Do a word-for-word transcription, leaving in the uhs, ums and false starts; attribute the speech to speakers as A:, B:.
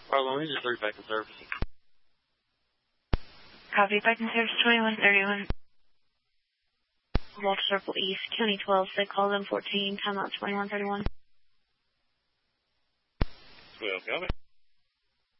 A: Arlo, this is three Peckham Service.
B: Copy, Peckham Service twenty-one thirty-one. Walter Circle East, County twelve, they call them fourteen, timeout twenty-one thirty-one.
A: twelve, copy.